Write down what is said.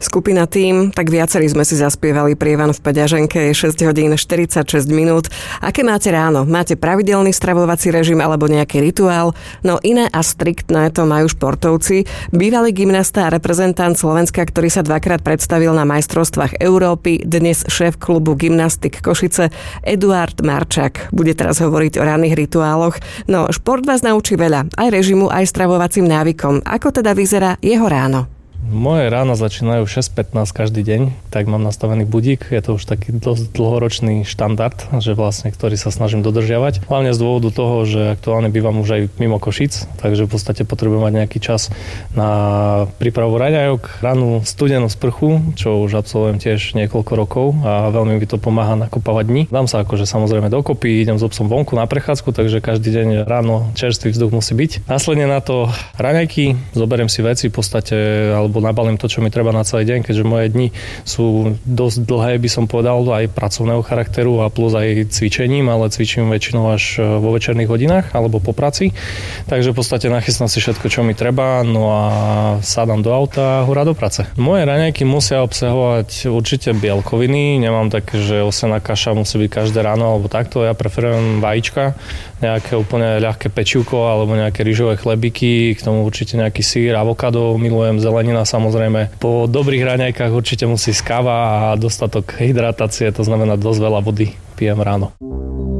Skupina Tým, tak viacerí sme si zaspievali prievan v peňaženke, je 6 hodín 46 minút. Aké máte ráno? Máte pravidelný stravovací režim alebo nejaký rituál? No iné a striktné to majú športovci. Bývalý gymnasta a reprezentant Slovenska, ktorý sa dvakrát predstavil na majstrovstvách Európy, dnes šéf klubu Gymnastik Košice, Eduard Marčák. Bude teraz hovoriť o ranných rituáloch. No, šport vás naučí veľa, aj režimu, aj stravovacím návykom. Ako teda vyzerá jeho ráno? Moje rána začínajú 6:15 každý deň, tak mám nastavený budík. Je to už taký dosť dlhoročný štandard, že vlastne, ktorý sa snažím dodržiavať. Hlavne z dôvodu toho, že aktuálne bývam už aj mimo Košíc, takže v podstate potrebujem mať nejaký čas na prípravu raňajok, ranú studenú sprchu, čo už absolvujem tiež niekoľko rokov a veľmi mi to pomáha nakopávať dni. Dám sa akože samozrejme dokopy, idem s obsom vonku na prechádzku, takže každý deň ráno čerstvý vzduch musí byť. Následne na to raňajky, zoberiem si veci v podstate alebo nabalím to, čo mi treba na celý deň, keďže moje dni sú dosť dlhé, by som povedal, aj pracovného charakteru a plus aj cvičením, ale cvičím väčšinou až vo večerných hodinách alebo po práci. Takže v podstate nachystám si všetko, čo mi treba, no a sadám do auta a hurá do práce. Moje raňajky musia obsahovať určite bielkoviny, nemám také, že ovsená kaša musí byť každé ráno alebo takto, ja preferujem vajíčka, nejaké úplne ľahké pečivko alebo nejaké rýžové chlebíky, k tomu určite nejaký syr, avokado, milujem zelenina. Samozrejme, po dobrých raňajkách určite musí ísť káva a dostatok hydratácie, to znamená dosť veľa vody pijem ráno.